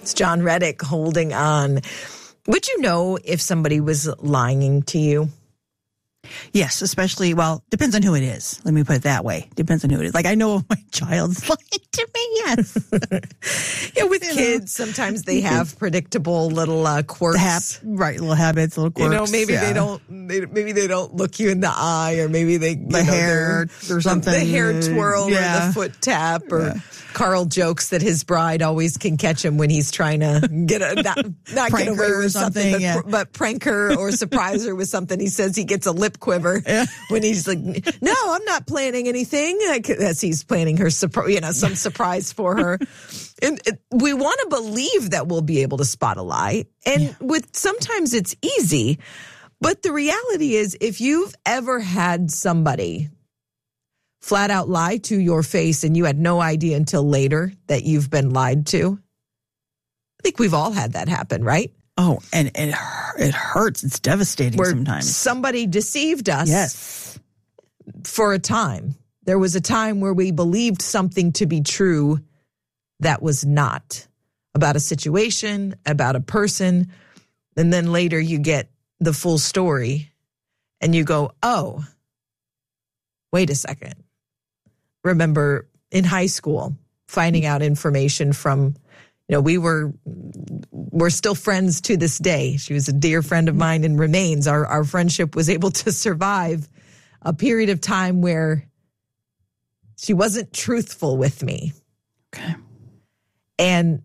It's John Reddick holding on. Would you know if somebody was lying to you? Yes, especially, well, depends on who it is. Let me put it that way. Depends on who it is. Like, I know my child's lying to me, yes. Yeah, with kids, sometimes they have predictable little quirks. Little habits, little quirks. You know, maybe they don't look you in the eye, or maybe the hair or something. The hair twirl or the foot tap, or Carl jokes that his bride always can catch him when he's trying to not get away with something, but prank her or surprise her with something. He says he gets a lip quiver when he's like, "No, I'm not planning anything." Like, as he's planning her some surprise for her. And we want to believe that we'll be able to spot a lie, and sometimes it's easy, but the reality is, if you've ever had somebody flat out lie to your face and you had no idea until later that you've been lied to, I think we've all had that happen, right? Oh, and it hurts. It's devastating sometimes. Somebody deceived us for a time. There was a time where we believed something to be true that was not, about a situation, about a person, and then later you get the full story and you go, oh, wait a second. Remember in high school, finding out information from, we're still friends to this day. She was a dear friend of mine and remains. Our friendship was able to survive a period of time where she wasn't truthful with me. Okay. And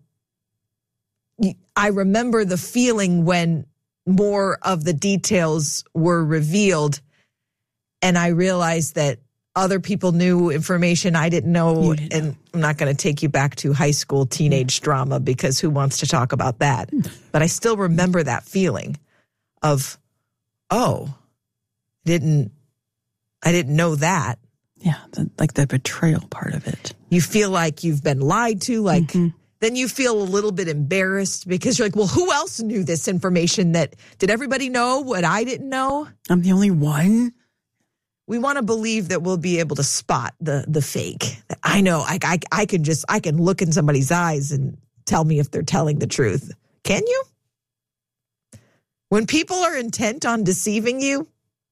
I remember the feeling when more of the details were revealed, and I realized that other people knew information I didn't know. And I'm not going to take you back to high school teenage drama, because who wants to talk about that? But I still remember that feeling of, I didn't know that. Yeah, like the betrayal part of it. You feel like you've been lied to, then you feel a little bit embarrassed because you're like, well, who else knew this information? Did everybody know what I didn't know? I'm the only one. We want to believe that we'll be able to spot the fake. I know I can look in somebody's eyes and tell me if they're telling the truth. Can you? When people are intent on deceiving you,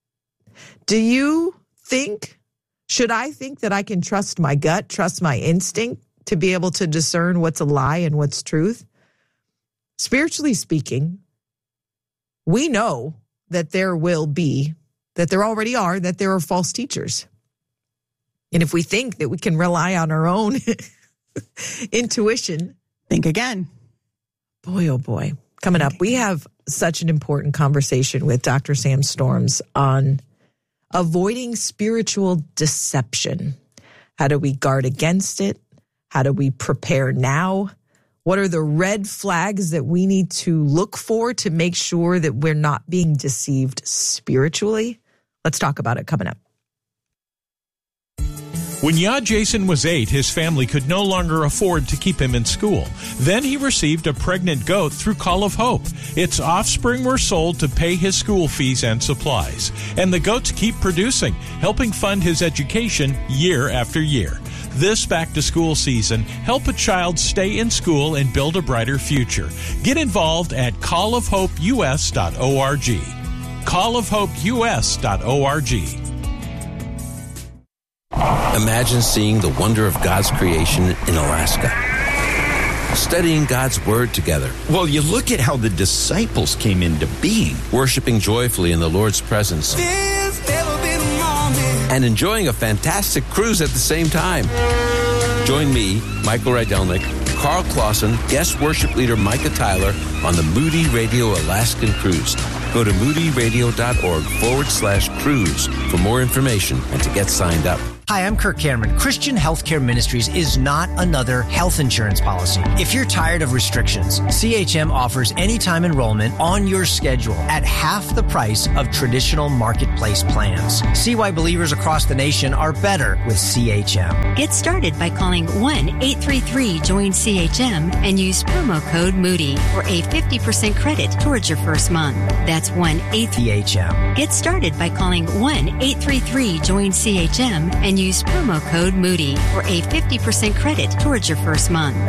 should I think that I can trust my gut, trust my instinct to be able to discern what's a lie and what's truth? Spiritually speaking, we know that there already are false teachers. And if we think that we can rely on our own intuition, think again. Boy, oh boy. Coming up, we have such an important conversation with Dr. Sam Storms on avoiding spiritual deception. How do we guard against it? How do we prepare now? What are the red flags that we need to look for to make sure that we're not being deceived spiritually? Let's talk about it coming up. When Jason was 8, his family could no longer afford to keep him in school. Then he received a pregnant goat through Call of Hope. Its offspring were sold to pay his school fees and supplies. And the goats keep producing, helping fund his education year after year. This back-to-school season, help a child stay in school and build a brighter future. Get involved at callofhopeus.org. callofhopeus.org. Imagine seeing the wonder of God's creation in Alaska. Studying God's Word together. Well, you look at how the disciples came into being. Worshiping joyfully in the Lord's presence. And enjoying a fantastic cruise at the same time. Join me, Michael Rydelnik, Carl Clausen, guest worship leader Micah Tyler on the Moody Radio Alaskan Cruise. Go to moodyradio.org/cruise for more information and to get signed up. Hi, I'm Kirk Cameron. Christian Healthcare Ministries is not another health insurance policy. If you're tired of restrictions, CHM offers anytime enrollment on your schedule at half the price of traditional marketplace plans. See why believers across the nation are better with CHM. Get started by calling 1-833-JOIN-CHM and use promo code Moody for a 50% credit towards your first month. That's 1-833-CHM. Get started by calling 1-833-JOIN-CHM and use promo code Moody for a 50% credit towards your first month.